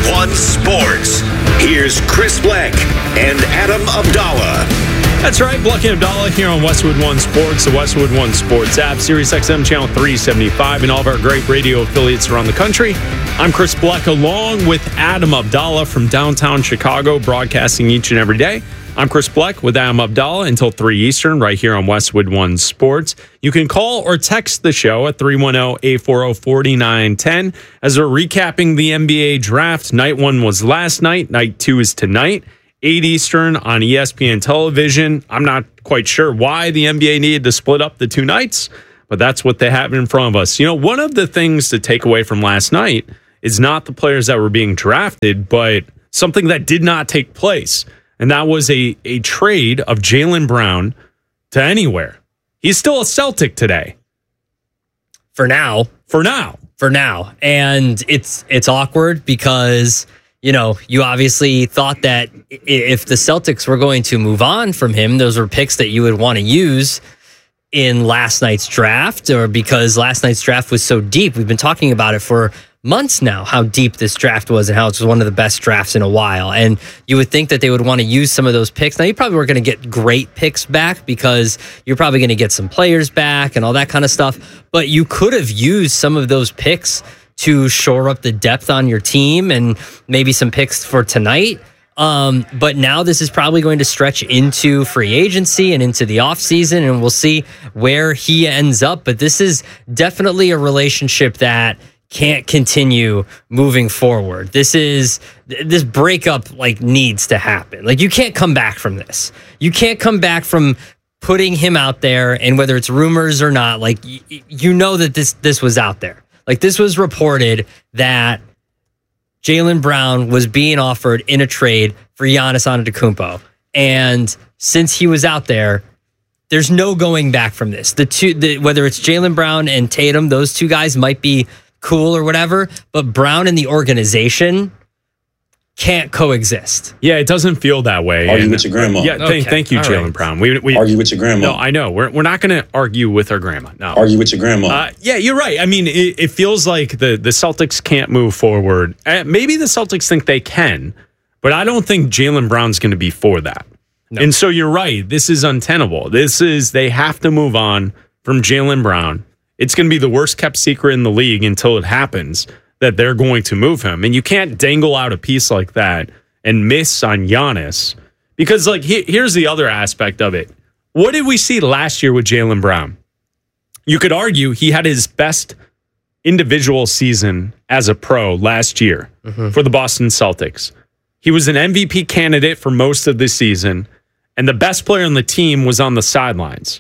One Sports. Here's Chris Bleck and Adam Abdallah. That's right, Bleck and Abdallah here on Westwood One Sports, the Westwood One Sports app, Sirius XM Channel 375, and all of our great radio affiliates around the country. I'm Chris Bleck, along with Adam Abdallah from downtown Chicago, broadcasting each and every day. I'm Chris Bleck with Adam Abdallah until 3 Eastern, right here on Westwood One Sports. You can call or text the show at 310-840-4910 as we're recapping the NBA draft. Night 1 was last night. Night 2 is tonight, 8 Eastern on ESPN television. I'm not quite sure why the NBA needed to split up the two nights, but that's what they have in front of us. You know, one of the things to take away from last night is not the players that were being drafted, but something that did not take place. And that was a trade of Jaylen Brown to anywhere. He's still a Celtic today. For now. And it's awkward because, you know, you obviously thought that if the Celtics were going to move on from him, those were picks that you would want to use in last night's draft, or because last night's draft was so deep. We've been talking about it for months now, how deep this draft was and how it was one of the best drafts in a while. And you would think that they would want to use some of those picks. Now, you probably weren't going to get great picks back because you're probably going to get some players back and all that kind of stuff. But you could have used some of those picks to shore up the depth on your team and maybe some picks for tonight. But now this is probably going to stretch into free agency and into the offseason, and we'll see where he ends up. But this is definitely a relationship that can't continue moving forward. This breakup needs to happen. You can't come back from this. You can't come back from putting him out there, and whether it's rumors or not, you know that this was out there. This was reported that Jaylen Brown was being offered in a trade for Giannis Antetokounmpo. And since he was out there, there's no going back from this. Whether it's Jaylen Brown and Tatum, those two guys might be cool or whatever, but Brown and the organization can't coexist. Yeah, it doesn't feel that way. Argue with your grandma. Yeah, thank you, Jaylen Brown. We argue with your grandma. No, I know. We're not going to argue with our grandma. No. Argue with your grandma. Yeah, you're right. I mean, it feels like the Celtics can't move forward. Maybe the Celtics think they can, but I don't think Jaylen Brown's going to be for that. No. And so you're right. This is untenable. They have to move on from Jaylen Brown. It's going to be the worst kept secret in the league until it happens that they're going to move him. And you can't dangle out a piece like that and miss on Giannis. Because, here's the other aspect of it. What did we see last year with Jaylen Brown? You could argue he had his best individual season as a pro last year for the Boston Celtics. He was an MVP candidate for most of the season, and the best player on the team was on the sidelines.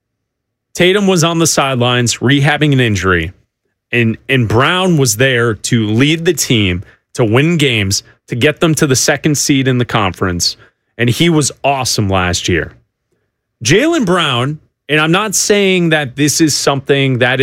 Tatum was on the sidelines rehabbing an injury, and Brown was there to lead the team, to win games, to get them to the second seed in the conference, and he was awesome last year. Jaylen Brown, and I'm not saying that this is something that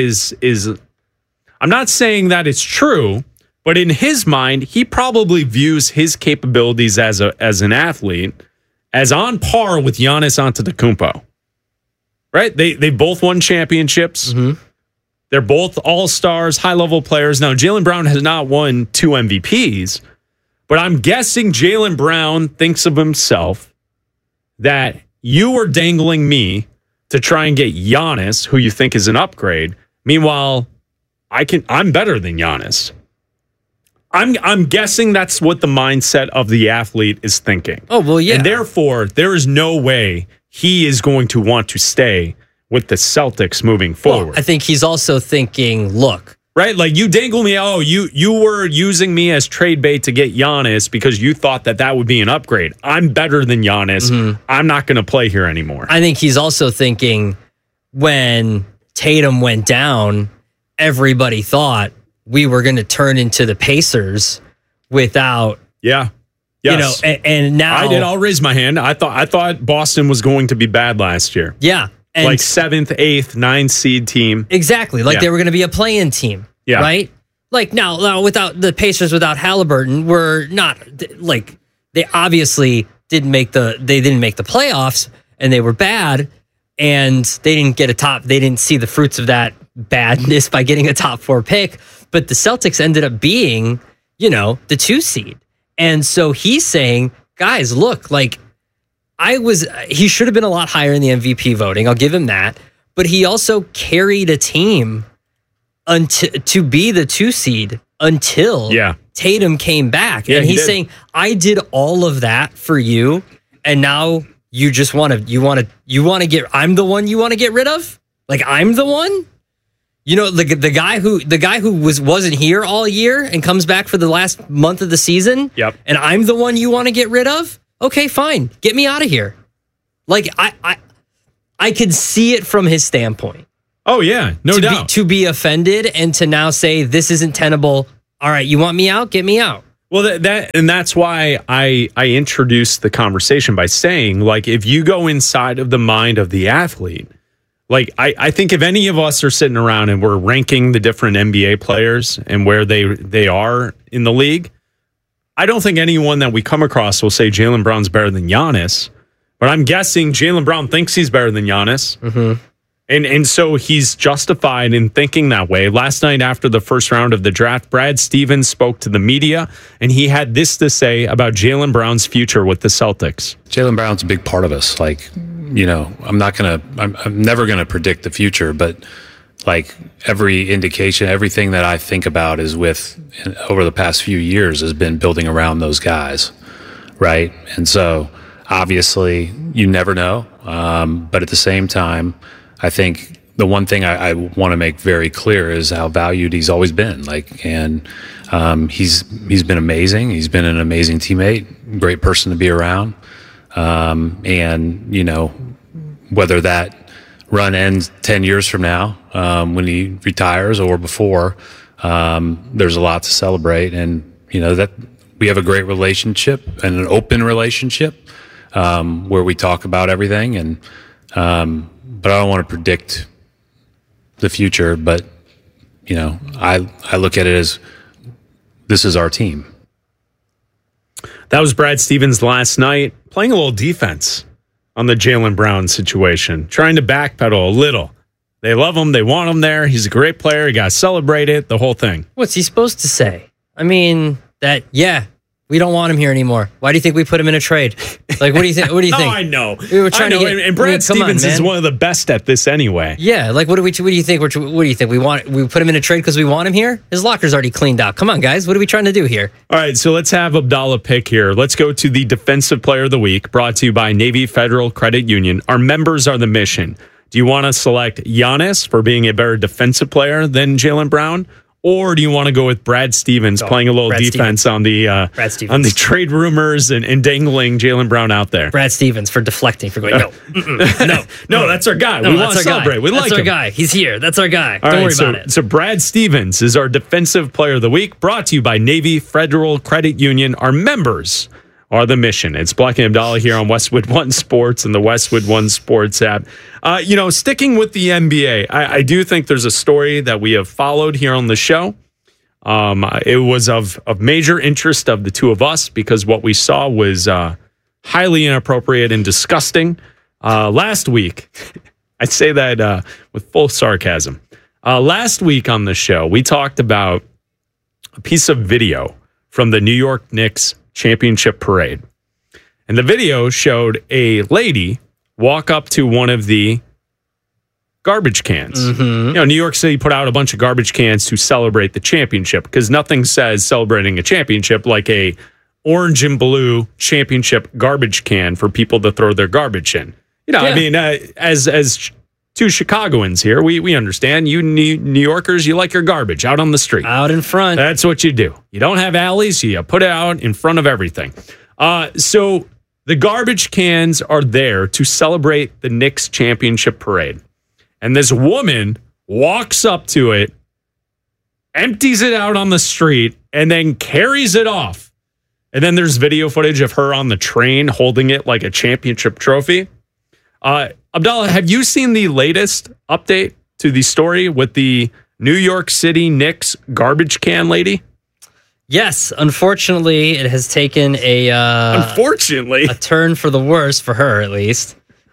I'm not saying that it's true, but in his mind, he probably views his capabilities as an athlete as on par with Giannis Antetokounmpo. Right? They both won championships. Mm-hmm. They're both all-stars, high-level players. Now, Jaylen Brown has not won 2 MVPs, but I'm guessing Jaylen Brown thinks of himself that you are dangling me to try and get Giannis, who you think is an upgrade. Meanwhile, I'm better than Giannis. I'm guessing that's what the mindset of the athlete is thinking. Oh, well, yeah. And therefore, there is no way he is going to want to stay with the Celtics moving forward. Well, I think he's also thinking, look. Right? You dangle me, you were using me as trade bait to get Giannis because you thought that would be an upgrade. I'm better than Giannis. Mm-hmm. I'm not going to play here anymore. I think he's also thinking when Tatum went down, everybody thought we were going to turn into the Pacers without... Yeah. Yes. And now... I did. I'll raise my hand. I thought Boston was going to be bad last year. Yeah. And 7th, 8th, 9th seed team. Exactly. They were going to be a play-in team. Yeah. Right? Now without the Pacers, without Halliburton, were not they obviously didn't make the playoffs, and they were bad, and they didn't see the fruits of that badness by getting a top 4 pick. But the Celtics ended up being the 2 seed. And so he's saying, guys, look, like he should have been a lot higher in the MVP voting. I'll give him that. But he also carried a team to be the 2 seed until Tatum came back. And he's saying, I did all of that for you. And now you just want to get, I'm the one you want to get rid of? Like, I'm the one? The guy who wasn't here all year and comes back for the last month of the season. Yep. And I'm the one you want to get rid of? Okay, fine. Get me out of here. Like, I could see it from his standpoint. Oh yeah, no doubt. To be offended and to now say this isn't tenable. All right, you want me out? Get me out. Well, that's why I introduced the conversation by saying, like, if you go inside of the mind of the athlete, like, I think if any of us are sitting around and we're ranking the different NBA players and where they are in the league, I don't think anyone that we come across will say Jaylen Brown's better than Giannis. But I'm guessing Jaylen Brown thinks he's better than Giannis. Mm-hmm. And so he's justified in thinking that way. Last night after the first round of the draft, Brad Stevens spoke to the media, and he had this to say about Jaylen Brown's future with the Celtics. Jaylen Brown's a big part of us. Like, I'm never going to predict the future, but like every indication, everything that I think about is over the past few years has been building around those guys, right? And so obviously you never know. But at the same time, I think the one thing I want to make very clear is how valued he's always been. He's been amazing. He's been an amazing teammate, great person to be around. Whether that run ends 10 years from now, when he retires or before, there's a lot to celebrate. And, that we have a great relationship and an open relationship, where we talk about everything. And, but I don't want to predict the future, but, I look at it as this is our team. That was Brad Stevens last night, playing a little defense on the Jaylen Brown situation, trying to backpedal a little. They love him. They want him there. He's a great player. You got to celebrate it, the whole thing. What's he supposed to say? I mean, we don't want him here anymore. Why do you think we put him in a trade? Like, what do you think? What do you think? I know. We were trying to get, and Brad Stevens is one of the best at this anyway. Yeah, like what do you think? What do you think? We put him in a trade because we want him here? His locker's already cleaned out. Come on, guys. What are we trying to do here? All right, so let's have Abdallah pick here. Let's go to the Defensive Player of the Week, brought to you by Navy Federal Credit Union. Our members are the mission. Do you want to select Giannis for being a better defensive player than Jaylen Brown? Or do you want to go with Brad Stevens playing a little defense on the trade rumors and dangling Jaylen Brown out there? Brad Stevens for deflecting, for going, no, that's our guy. We want to celebrate. We like him. That's our guy. He's here. That's our guy. Don't worry about it. So Brad Stevens is our Defensive Player of the Week, brought to you by Navy Federal Credit Union. Our members are the mission. It's Black and Abdallah here on Westwood One Sports and the Westwood One Sports app. Sticking with the NBA, I do think there's a story that we have followed here on the show. It was of major interest of the two of us because what we saw was highly inappropriate and disgusting. Last week, I say that with full sarcasm. Last week on the show, we talked about a piece of video from the New York Knicks championship parade. And the video showed a lady walk up to one of the garbage cans. Mm-hmm. New York City put out a bunch of garbage cans to celebrate the championship because nothing says celebrating a championship like a orange and blue championship garbage can for people to throw their garbage in. I mean, as two Chicagoans here, we understand. You New Yorkers, you like your garbage out on the street. Out in front. That's what you do. You don't have alleys, you put it out in front of everything. So the garbage cans are there to celebrate the Knicks championship parade. And this woman walks up to it, empties it out on the street, and then carries it off. And then there's video footage of her on the train holding it like a championship trophy. Abdallah, have you seen the latest update to the story with the New York City Knicks garbage can lady? Yes, unfortunately, it has taken a turn for the worse for her, at least.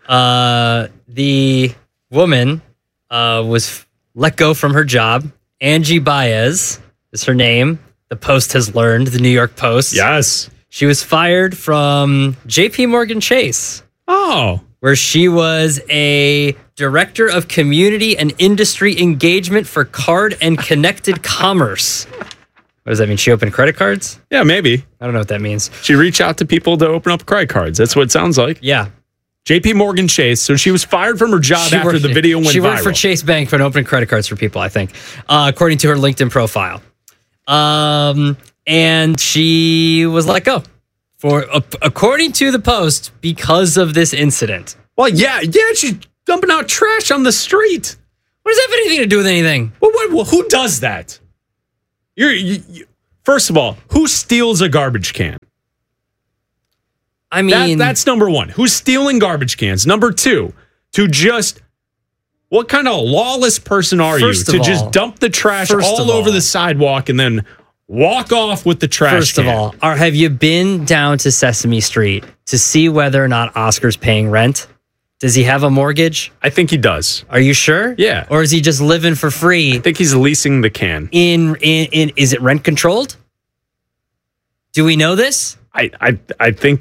The woman was let go from her job. Angie Baez is her name. the Post has learned, the New York Post. Yes. She was fired from JP Morgan Chase, Oh. where she was a director of community and industry engagement for card and connected commerce. What does that mean? She opened credit cards? Yeah, maybe. I don't know what that means. She reached out to people to open up credit cards. That's what it sounds like. Yeah. JP Morgan Chase. So she was fired from her job after the video went viral. She worked for Chase Bank for opening credit cards for people, I think, according to her LinkedIn profile. And she was let go according to the Post because of this incident. Well, yeah, she's dumping out trash on the street. What does that have anything to do with anything? Well, who does that? First of all, who steals a garbage can? I mean, that's number one. Who's stealing garbage cans? Number two, what kind of lawless person are you to just dump the trash all over the sidewalk and then walk off with the trash First can? of all, have you been down to Sesame Street to see whether or not Oscar's paying rent? Does he have a mortgage? I think he does. Are you sure? Yeah. Or is he just living for free? I think he's leasing the can. Is it rent controlled? Do we know this? I think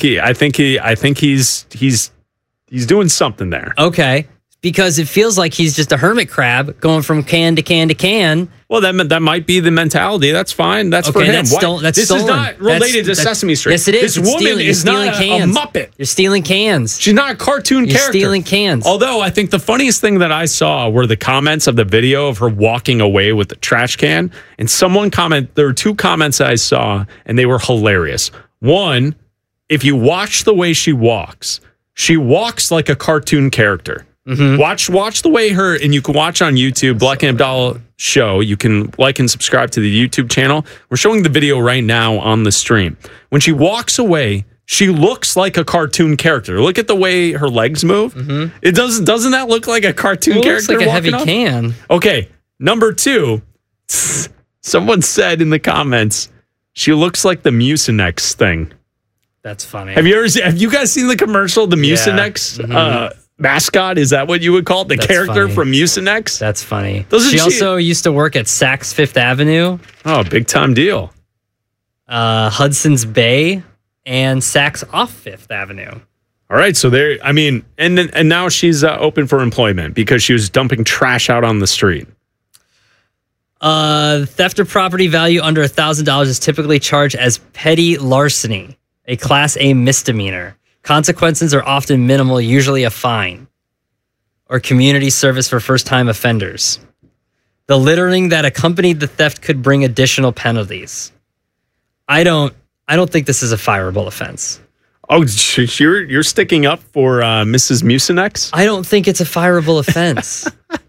he's doing something there. Okay. Because it feels like he's just a hermit crab going from can to can to can. Well, that might be the mentality. That's fine. That's for him. This stolen. is not related to Sesame Street. Yes, it is. This woman is not a Muppet. You're stealing cans. She's not a cartoon character. You're stealing cans. Although I think the funniest thing that I saw were the comments of the video of her walking away with the trash can. And there were two comments that I saw, and they were hilarious. One, if you watch the way she walks like a cartoon character. Mm-hmm. Watch the way and you can watch on YouTube, Black and Abdallah Show. You can like and subscribe to the YouTube channel. We're showing the video right now on the stream. When she walks away, she looks like a cartoon character. Look at the way her legs move. Mm-hmm. It doesn't that look like a cartoon character? Looks like a heavy off? can. Okay, number two. Someone said in the comments, she looks like the Mucinex thing. That's funny. Have you guys seen the commercial? The Mucinex. Yeah. Mm-hmm. Mascot, is that what you would call it? The character from Mucinex? That's funny. She also used to work at Saks Fifth Avenue. Oh, big time deal. Hudson's Bay and Saks off Fifth Avenue. All right, so and now she's open for employment because she was dumping trash out on the street. Theft of property value under $1,000 is typically charged as petty larceny, a Class A misdemeanor. Consequences are often minimal, usually a fine or community service for first-time offenders. The littering that accompanied the theft could bring additional penalties. I don't think this is a fireable offense. Oh, you're sticking up for Mrs. Mucinex? I don't think it's a fireable offense.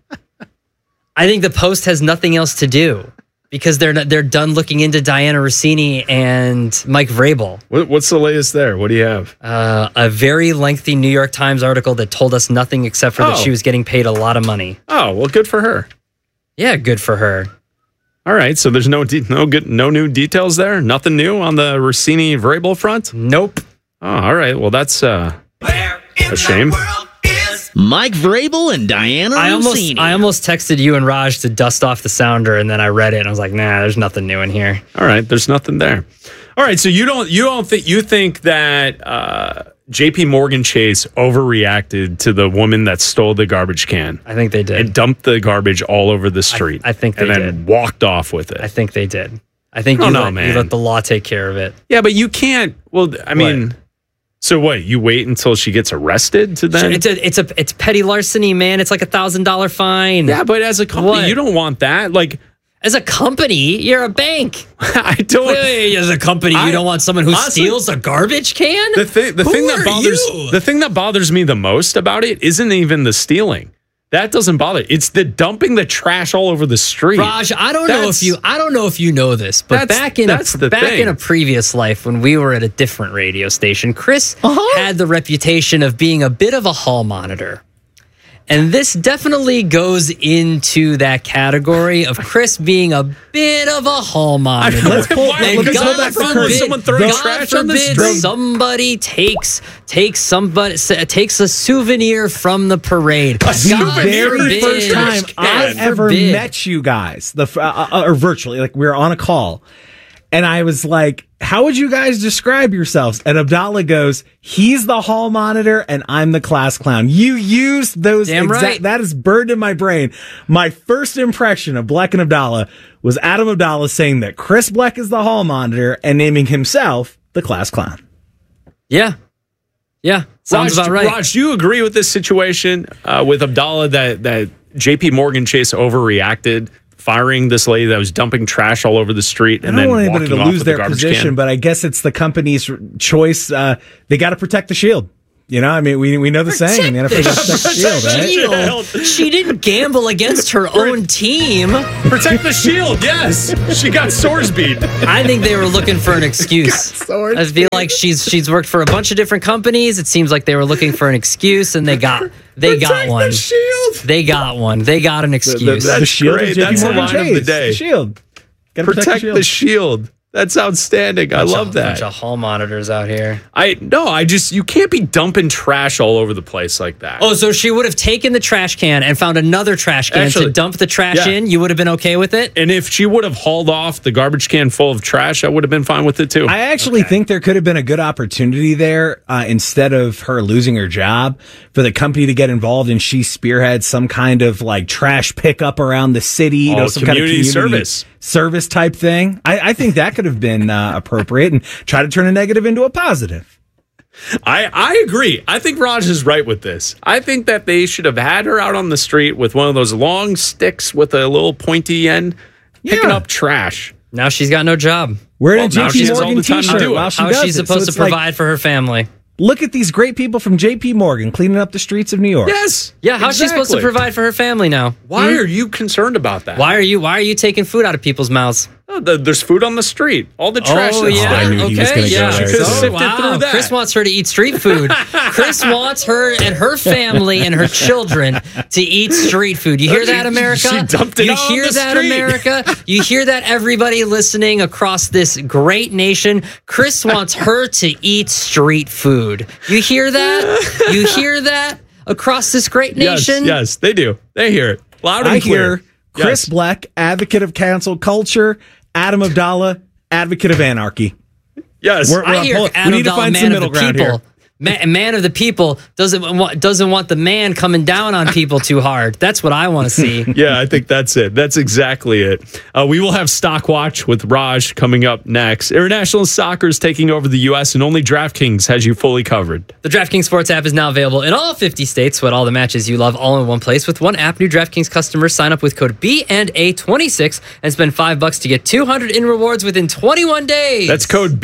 I think the Post has nothing else to do. Because they're done looking into Diana Rossini and Mike Vrabel. What's the latest there? What do you have? A very lengthy New York Times article that told us nothing except for that she was getting paid a lot of money. Oh, well, good for her. Yeah, good for her. All right, so there's no new details there? Nothing new on the Rossini Vrabel front? Nope. Oh, all right. Well, that's a shame. Mike Vrabel and Diana Rossini. I almost texted you and Raj to dust off the sounder, and then I read it and I was like, nah, there's nothing new in here. All right, there's nothing there. All right, so you think that JP Morgan Chase overreacted to the woman that stole the garbage can? I think they did. And dumped the garbage all over the street. I think they did. And then walked off with it. I think they did. I think you let the law take care of it. Yeah, but you can't. Well, I mean. What? So what? You wait until she gets arrested to then? It's petty larceny, man. It's like $1,000 fine. Yeah, but as a company, you don't want that. Like, as a company, you're a bank. I don't. As a company, you don't want someone who steals a garbage can. The thing that bothers me the most about it isn't even the stealing. That doesn't bother. It's the dumping the trash all over the street. Raj, I don't know if you know this, but back in a previous life when we were at a different radio station, Chris had the reputation of being a bit of a hall monitor. And this definitely goes into that category of Chris being a bit of a hall monitor. Let's pull back someone throwing trash on the street. Somebody takes a souvenir from the parade. The very first time I ever met you guys, or virtually, like we were on a call. And I was like, how would you guys describe yourselves? And Abdallah goes, he's the hall monitor and I'm the class clown. You used those right. That is burned in my brain. My first impression of Bleck and Abdallah was Adam Abdallah saying that Chris Bleck is the hall monitor and naming himself the class clown. Yeah. Sounds about right. Raj, do you agree with this situation with Abdallah that JP Morgan Chase overreacted, firing this lady that was dumping trash all over the street and then walking off with the garbage can? I don't want anybody to lose their position, but I guess it's the company's choice. They got to protect the shield. You know, I mean, we know the saying in the NFL, protect the shield, right? She didn't gamble against her own team. Protect the shield, yes. She got Sorsby. I think they were looking for an excuse. I feel like she's worked for a bunch of different companies. It seems like they were looking for an excuse, and they got one. The shield. They got one. They got an excuse. That's shield. Great. That's the line of the day. The shield. Protect the shield. That's outstanding. I love that. Bunch of hall monitors out here. You can't be dumping trash all over the place like that. Oh, so she would have taken the trash can and found another trash can to dump the trash in? You would have been okay with it? And if she would have hauled off the garbage can full of trash, I would have been fine with it too. I actually think there could have been a good opportunity there instead of her losing her job for the company to get involved and she spearhead some kind of like trash pickup around the city, some kind of community service type thing. I think that could have been appropriate and try to turn a negative into a positive. I agree. I think Raj is right with this. I think that they should have had her out on the street with one of those long sticks with a little pointy end picking up trash. Now she's got no job. We're in a JP Morgan t-shirt. How is she supposed to provide for her family? Look at these great people from JP Morgan cleaning up the streets of New York. Yes. Yeah, how's she supposed to provide for her family now? Why are you concerned about that? Why are you taking food out of people's mouths? Oh, there's food on the street. All the trash. Oh, yeah. I knew he was going to go there. Through that. Chris wants her to eat street food. Chris wants her and her family and her children to eat street food. You hear that, America? She dumped it You on hear the that, street. America? You hear that, everybody listening across this great nation? Chris wants her to eat street food. You hear that? You hear that across this great nation? Yes, they do. They hear it loud and clear. Chris Bleck, advocate of cancel culture. Adam Abdallah, advocate of anarchy. Yes. I hear Adam Abdallah, man of the people. Man of the people doesn't want the man coming down on people too hard. That's what I want to see. Yeah, I think that's it. That's exactly it. We will have Stock Watch with Raj coming up next. International soccer is taking over the U.S. and only DraftKings has you fully covered. The DraftKings Sports app is now available in all 50 states. With all the matches you love all in one place with one app. New DraftKings customers sign up with code B&A26 and spend $5 to get $200 in rewards within 21 days. That's code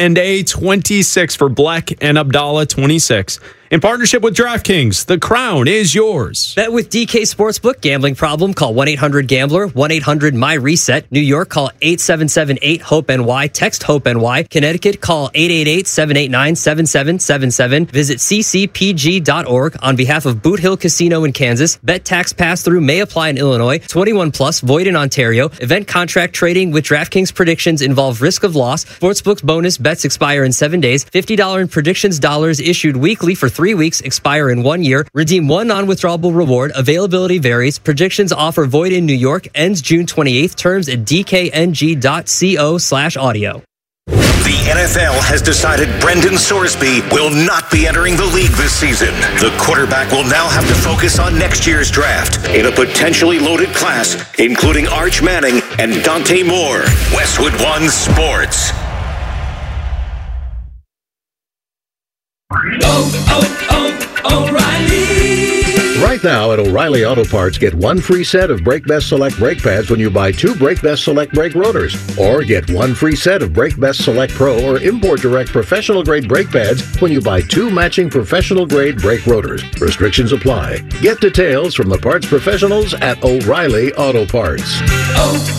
B&A26 for Bleck and Abdallah 26. In partnership with DraftKings, the crown is yours. Bet with DK Sportsbook. Gambling problem? Call 1-800-GAMBLER. 1-800-MY-RESET. New York, call 877-8-HOPE-NY. Text HOPE-NY. Connecticut, call 888-789-7777. Visit ccpg.org. On behalf of Boot Hill Casino in Kansas, bet tax pass-through may apply in Illinois. 21 plus, void in Ontario. Event contract trading with DraftKings predictions involve risk of loss. Sportsbook's bonus bets expire in 7 days. $50 in predictions dollars issued weekly for 3 weeks, expire in 1 year. Redeem one non-withdrawable reward. Availability varies. Predictions offer void in New York. Ends June 28th. Terms at dkng.co/audio. The NFL has decided Brendan Sorsby will not be entering the league this season. The quarterback will now have to focus on next year's draft in a potentially loaded class, including Arch Manning and Dante Moore. Westwood One Sports. O'Reilly. Right now at O'Reilly Auto Parts, get one free set of Brake Best Select brake pads when you buy 2 Brake Best Select brake rotors. Or get one free set of Brake Best Select Pro or Import Direct professional grade brake pads when you buy 2 matching professional grade brake rotors. Restrictions apply. Get details from the parts professionals at O'Reilly Auto Parts.